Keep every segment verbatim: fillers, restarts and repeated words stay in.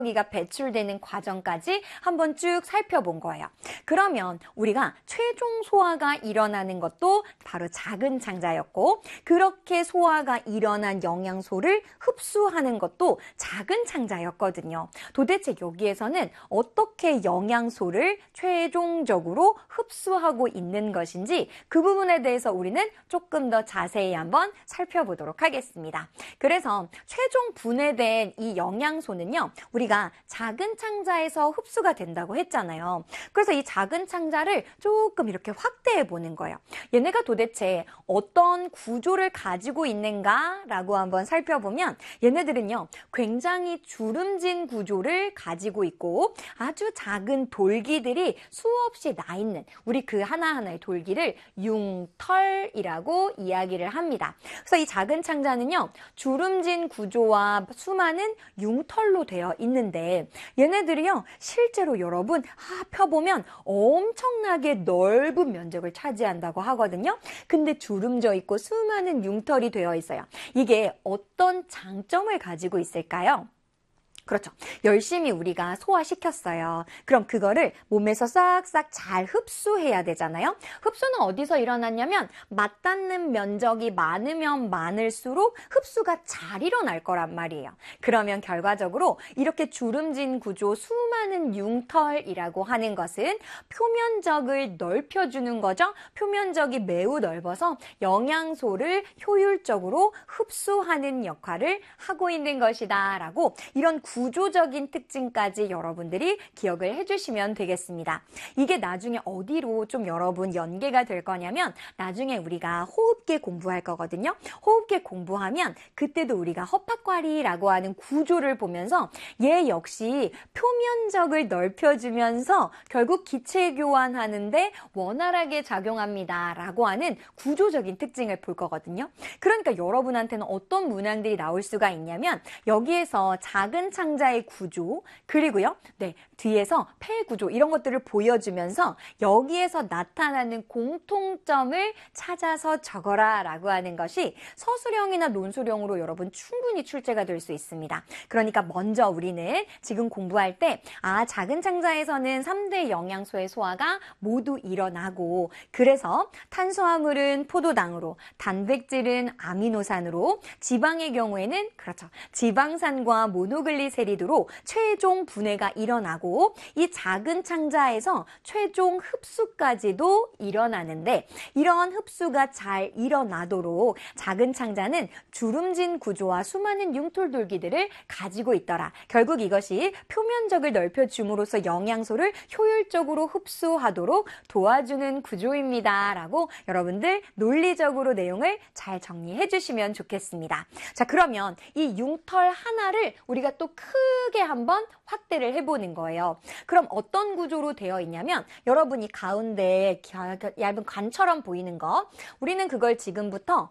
기가 배출되는 과정까지 한번 쭉 살펴본 거예요. 그러면 우리가 최종 소화가 일어나는 것도 바로 작은 창자였고, 그렇게 소화가 일어난 영양소를 흡수하는 것도 작은 창자였거든요. 도대체 여기에서는 어떻게 영양소를 최종적으로 흡수하고 있는 것인지 그 부분에 대해서 우리는 조금 더 자세히 한번 살펴보도록 하겠습니다. 그래서 최종 분해된 이 영양소는요, 우리가 작은 창자에서 흡수가 된다고 했잖아요. 그래서 이 작은 창자를 조금 이렇게 확대해 보는 거예요. 얘네가 도대체 어떤 구조를 가지고 있는가라고 한번 살펴보면 얘네들은요, 굉장히 주름진 구조를 가지고 있고 아주 작은 돌기들이 수없이 나 있는, 우리 그 하나하나의 돌기를 융털이라고 이야기를 합니다. 그래서 이 작은 창자는요, 주름진 구조와 수많은 융털로 되어 있는 데 얘네들이요, 실제로 여러분 아, 펴보면 엄청나게 넓은 면적을 차지한다고 하거든요. 근데 주름져 있고 수많은 융털이 되어 있어요. 이게 어떤 장점을 가지고 있을까요? 그렇죠. 열심히 우리가 소화시켰어요. 그럼 그거를 몸에서 싹싹 잘 흡수해야 되잖아요. 흡수는 어디서 일어났냐면 맞닿는 면적이 많으면 많을수록 흡수가 잘 일어날 거란 말이에요. 그러면 결과적으로 이렇게 주름진 구조, 수많은 융털이라고 하는 것은 표면적을 넓혀주는 거죠. 표면적이 매우 넓어서 영양소를 효율적으로 흡수하는 역할을 하고 있는 것이다 라고, 이런 구조적인 특징까지 여러분들이 기억을 해주시면 되겠습니다. 이게 나중에 어디로 좀 여러분 연계가 될 거냐면 나중에 우리가 호흡기 공부할 거거든요. 호흡기 공부하면 그때도 우리가 허파과리라고 하는 구조를 보면서 얘 역시 표면적을 넓혀주면서 결국 기체 교환하는데 원활하게 작용합니다 라고 하는 구조적인 특징을 볼 거거든요. 그러니까 여러분한테는 어떤 문항들이 나올 수가 있냐면 여기에서 작은 창자의 구조, 그리고요, 네, 뒤에서 폐 구조, 이런 것들을 보여주면서 여기에서 나타나는 공통점을 찾아서 적어라 라고 하는 것이 서술형이나 논술형으로 여러분 충분히 출제가 될 수 있습니다. 그러니까 먼저 우리는 지금 공부할 때 아, 작은 창자에서는 삼 대 영양소의 소화가 모두 일어나고, 그래서 탄수화물은 포도당으로, 단백질은 아미노산으로, 지방의 경우에는 그렇죠, 지방산과 모노글리세리드로 최종 분해가 일어나고 이 작은 창자에서 최종 흡수까지도 일어나는데, 이런 흡수가 잘 일어나도록 작은 창자는 주름진 구조와 수많은 융털돌기들을 가지고 있더라. 결국 이것이 표면적을 넓혀줌으로써 영양소를 효율적으로 흡수하도록 도와주는 구조입니다 라고 여러분들 논리적으로 내용을 잘 정리해 주시면 좋겠습니다. 자, 그러면 이 융털 하나를 우리가 또 크게 한번 확대를 해보는 거예요. 그럼 어떤 구조로 되어 있냐면 여러분이 가운데 얇은 관처럼 보이는 거, 우리는 그걸 지금부터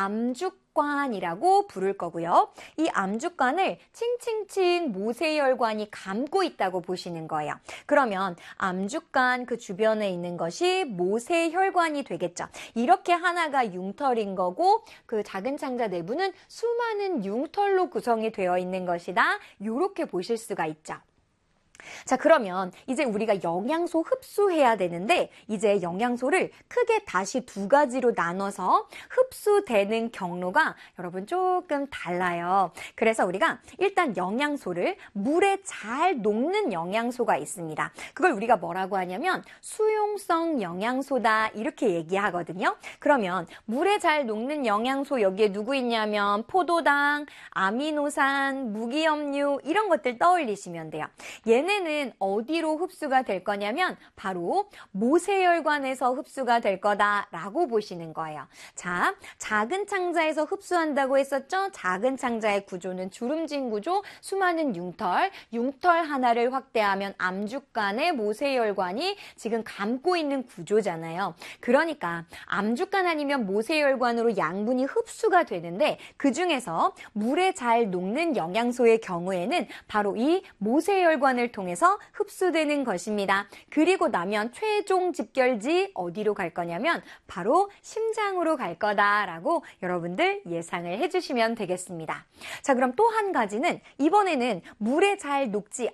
암죽관이라고 부를 거고요. 이 암죽관을 칭칭칭 모세혈관이 감고 있다고 보시는 거예요. 그러면 암죽관 그 주변에 있는 것이 모세혈관이 되겠죠. 이렇게 하나가 융털인 거고 그 작은 창자 내부는 수많은 융털로 구성이 되어 있는 것이다. 이렇게 보실 수가 있죠. 자, 그러면 이제 우리가 영양소 흡수해야 되는데 이제 영양소를 크게 다시 두 가지로 나눠서 흡수되는 경로가 여러분 조금 달라요. 그래서 우리가 일단 영양소를 물에 잘 녹는 영양소가 있습니다. 그걸 우리가 뭐라고 하냐면 수용성 영양소다 이렇게 얘기하거든요. 그러면 물에 잘 녹는 영양소 여기에 누구 있냐면 포도당, 아미노산, 무기염류 이런 것들 떠올리시면 돼요. 얘네는 어디로 흡수가 될 거냐면 바로 모세혈관에서 흡수가 될 거다라고 보시는 거예요. 자, 작은 창자에서 흡수한다고 했었죠? 작은 창자의 구조는 주름진 구조, 수많은 융털, 융털 하나를 확대하면 암죽간의 모세혈관이 지금 감고 있는 구조잖아요. 그러니까 암죽간 아니면 모세혈관으로 양분이 흡수가 되는데 그 중에서 물에 잘 녹는 영양소의 경우에는 바로 이 모세혈관을 통해서 흡수되는 것입니다. 그리고 나면 최종 집결지 어디로 갈 거냐면 바로 심장으로 갈 거다라고 여러분들 예상을 해주시면 되겠습니다. 자, 그럼 또 한 가지는 이번에는 물에 잘 녹지